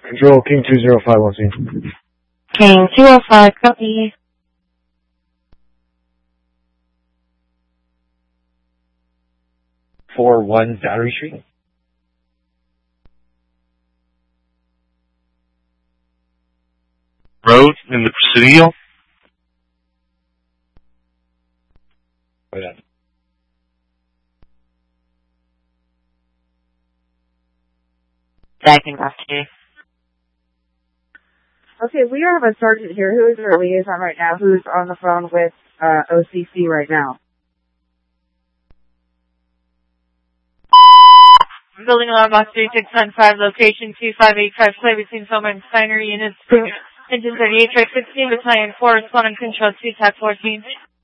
Control, King 205, on scene. King 205, copy. One Battery Street. Road in the Presidio. Right on. Second, after. Okay, we have a sergeant here who is our liaison right now, who's on the phone with OCC right now. Building alarm box 3695, location 2585, play between Soma and Steiner units. Engine 38, track 16, battalion 4, responding control 2, TAC 14.